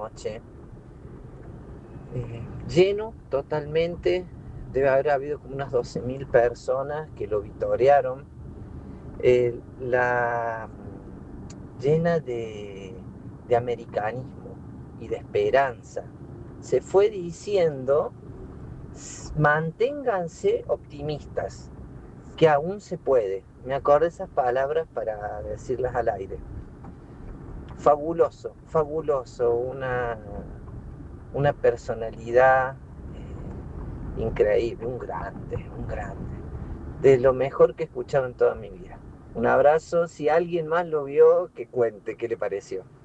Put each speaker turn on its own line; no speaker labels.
noche, lleno totalmente, debe haber habido como unas 12.000 personas que lo vitorearon, llena de americanismo y de esperanza. Se fue diciendo, manténganse optimistas, que aún se puede. Me acordé esas palabras para decirlas al aire. Fabuloso, fabuloso, una personalidad increíble, un grande, de lo mejor que he escuchado en toda mi vida. Un abrazo, si alguien más lo vio, que cuente qué le pareció.